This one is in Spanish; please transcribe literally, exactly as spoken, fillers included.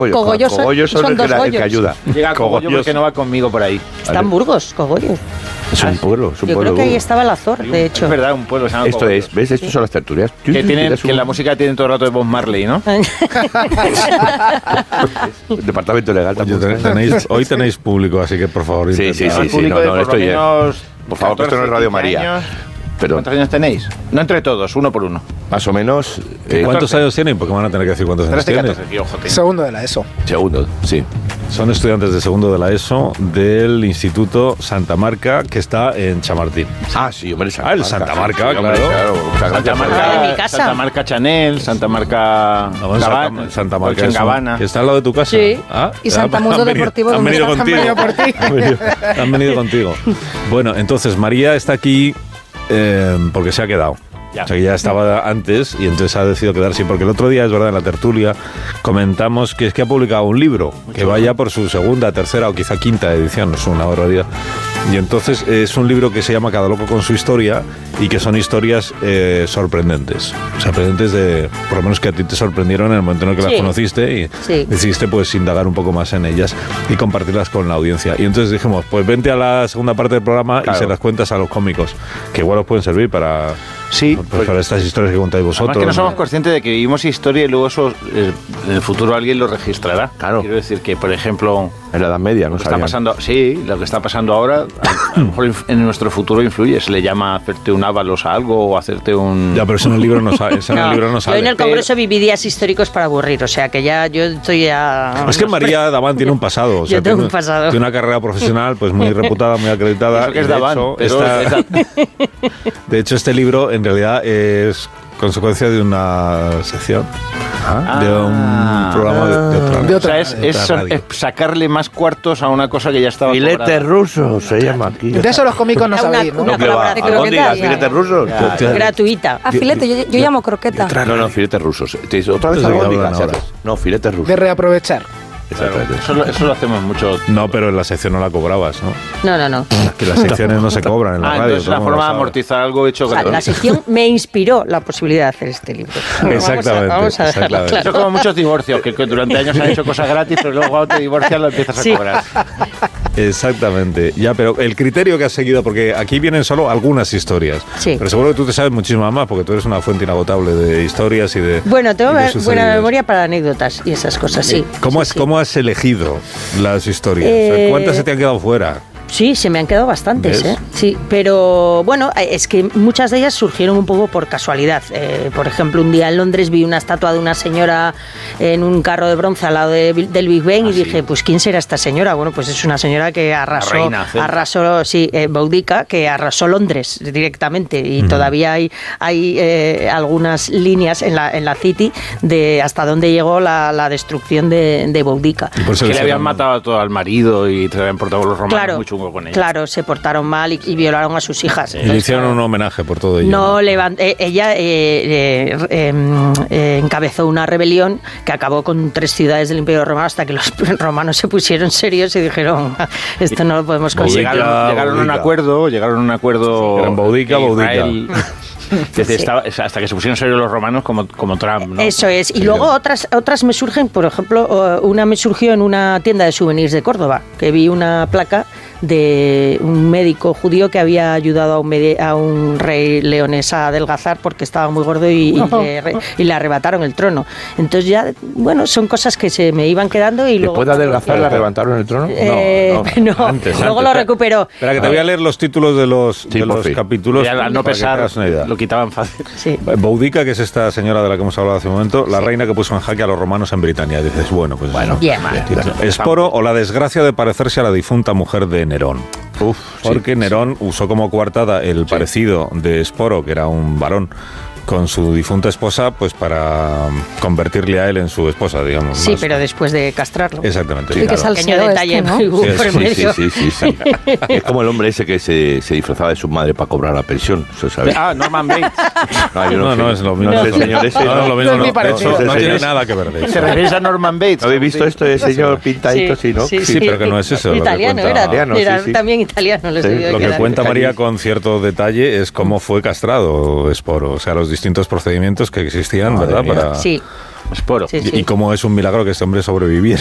Cogollos, Cogollos son, Cogollos son, son el, dos que, el que Goyos. ayuda. Llega Cogollo porque no va conmigo por ahí. Está en Burgos, Cogollos. Es un pueblo, es un Yo pueblo. creo que ahí estaba el Azor, de hecho. Es verdad, un pueblo se llama Esto Cogollos. es, ¿ves? Estos son las tertulias. Que, tienen, Es un- que la música tiene todo el rato de Bob Marley, ¿no? El departamento legal Oye, también. tenéis, hoy tenéis público, así que por favor, Sí, sí, intentad. sí, sí. Público No, de no, por esto lo ya- menos Por favor, que esto no es Radio catorce, quince María. años. Pero ¿Cuántos años tenéis? No entre todos, uno por uno. más o menos. eh, ¿Cuántos años tienen? Porque van a tener que decir cuántos años trece, tienen. catorce, tío, joder. Segundo de la ESO. Segundo, sí. Son estudiantes de segundo de la ESO del Instituto Santa Marca, que está en Chamartín. Ah, sí, hombre, Santa Ah, el Marca. Santa Marca, Sí, hombre, claro. Muchas Santa gracias. Marca, Ah, de mi casa. Santa Marca Chanel, Santa Marca No, bueno, Gabbana, Santa, Santa Marca Dolce and es un- Gabbana. que está al lado de tu casa. Sí. Ah, Y Santa han Mundo venido- Deportivo, Han donde venido está- contigo. han venido por ti. Han venido, han venido contigo. Bueno, entonces María está aquí eh, porque se ha quedado. Ya. O sea, que ya estaba antes y entonces ha decidido quedarse. Porque el otro día, es verdad, en la tertulia comentamos que es que ha publicado un libro que vaya por su segunda, tercera o quizá quinta edición, es una barbaridad. Y entonces es un libro que se llama Cada loco con su historia y que son historias eh, sorprendentes. Sorprendentes de, por lo menos que a ti te sorprendieron en el momento en el que las Sí. conociste y Sí. decidiste pues indagar un poco más en ellas y compartirlas con la audiencia. Y entonces dijimos, pues vente a la segunda parte del programa Claro. y se las cuentas a los cómicos, que igual os pueden servir para, Sí, pues, pues- para estas historias que contáis Además vosotros. que no somos ¿no? conscientes de que vivimos historia y luego eso eh, en el futuro alguien lo registrará. Claro. Quiero decir que, por ejemplo, En la Edad Media, ¿no? lo que está sabían. pasando, sí, lo que está pasando ahora, a, a lo mejor inf- en nuestro futuro influye. Se le llama hacerte un ávalos a algo o hacerte un. Ya, pero eso en el libro no sale. Eso en el No, libro no yo sale. en el Congreso viví días históricos para aburrir, o sea que ya yo estoy ya... Es que María Daván tiene un pasado. O sea, Yo tengo tiene, un pasado. Tiene una carrera profesional pues muy reputada, muy acreditada. Eso que es y de Daván, hecho, pero esta- es da- de hecho, este libro en realidad es consecuencia de una sección, de un Ah. programa de, de otra, De O sea, otra- es, de es, otra radio. es sacarle más cuartos a una cosa que ya estaba Filete cobrada. ruso se llama aquí. De eso los cómicos no Una- sabéis, ¿no? una- No, que va. colaboración ¿A dónde croqueta, irás? ya. ¿Filetes rusos? Ya, ya. Gratuita. A filete, yo, yo llamo croqueta. No, no, filetes rusos. Te dice, ¿otra vez Eso es lo que albóndigas? hablan ahora. No, filetes De rusos. reaprovechar. Claro, Exactamente. eso, lo- eso lo hacemos mucho. No, pero en la sección no la cobrabas, ¿no? No, no, no. Que las secciones no se cobran en la Ah, radio. entonces es una ¿cómo lo forma de sabes? amortizar algo hecho O sea, con la sección me inspiró la posibilidad de hacer este libro. Exactamente, Vamos a, vamos a dejarlo exactamente. claro. Eso como muchos divorcios, que, que durante años han hecho cosas gratis, pero luego cuando te divorcias lo empiezas a Sí. cobrar. Exactamente. Ya, pero el criterio que has seguido, porque aquí vienen solo algunas historias. Sí. Pero seguro que tú te sabes muchísimas más, porque tú eres una fuente inagotable de historias y de. Bueno, tengo y de buena sucedidos. memoria para anécdotas y esas cosas, sí. ¿Cómo, Sí, has, sí. ¿Cómo has elegido las historias? O sea, Eh, ¿cuántas se te han quedado fuera? Sí, se me han quedado bastantes, ¿Ves? ¿eh? Sí, pero bueno, es que muchas de ellas surgieron un poco por casualidad. Eh, por ejemplo, un día en Londres vi una estatua de una señora en un carro de bronce al lado de- del Big Ben Ah, y sí. dije, pues ¿quién será esta señora? Bueno, pues es una señora que arrasó, reina celta. arrasó, sí, eh, Boudica, que arrasó Londres directamente y todavía hay, hay eh, algunas líneas en la, en la City de hasta dónde llegó la, la destrucción de, de Boudica. Y por eso Que les le habían eran- matado a todo al marido y te habían portado los romanos Claro, muy chungo con ella. claro, se portaron mal y, y violaron a sus hijas. Y le Entonces, hicieron claro, un homenaje por todo ello. no levan- eh, ella eh, eh, eh, eh, encabezó una rebelión que acabó con tres ciudades del Imperio Romano hasta que los romanos se pusieron serios y dijeron esto no lo podemos conseguir. Boudica, Llegaron, llegaron a un Boudica. acuerdo, llegaron a un acuerdo. Eran Boudica, que Boudica. Israel- Desde Sí. estaba- hasta que se pusieron serios los romanos como, como Trump, ¿no? Eso es. Y luego otras otras me surgen, por ejemplo, eh, una me surgió en una tienda de souvenirs de Córdoba, que vi una placa de un médico judío que había ayudado a un, medi- a un rey leonés a adelgazar porque estaba muy gordo y, y le, re- y le arrebataron el trono. Entonces ya, bueno, son cosas que se me iban quedando y luego... ¿Después de adelgazar le levantaron el trono? Eh, no, Antes, luego antes. lo recuperó. Espera, que te voy a leer los títulos de los, Sí, de por los fin. capítulos. Y al, al no para que te pesar, hagas una idea. lo quitaban fácil. Sí. Boudica, que es esta señora de la que hemos hablado hace un momento, la reina que puso en jaque a los romanos en Britania. Dices, bueno, pues Bueno, Bien. Esporo o la desgracia de parecerse a la difunta mujer de Nerón. Uf, Porque sí. Nerón usó como coartada el parecido de Esporo, que era un varón, con su difunta esposa, pues para convertirle a él en su esposa, digamos. Sí, más. pero después de castrarlo. Exactamente. Y que claro. sal- Pequeño Salseo detalle este, ¿no? muy Sí, por sí, medio. Sí, sí, sí, sí. Es como el hombre ese que se, se disfrazaba de su madre para cobrar la pensión. ¿Eso sabes? Ah, Norman Bates. No, yo No, sé. no es lo mismo. No, es el señor ese. No, no es lo mismo. No es ni No, parecido. eso no Ese tiene señor. nada que ver de ¿Se eso. referís a Norman Bates? ¿No habéis visto esto? El señor pintadito así, ¿no? Sí, pero que no es eso lo que Italiano cuenta- era, Italiano, era sí, sí. también italiano. Les Sí, debió de Lo que quedar. cuenta María Cádiz. con cierto detalle es cómo fue castrado Esporo, o sea, los distintos procedimientos que existían, Madre ¿verdad? mía. Para, Sí. Esporo. Sí, Y, y cómo es un milagro que este hombre sobreviviera.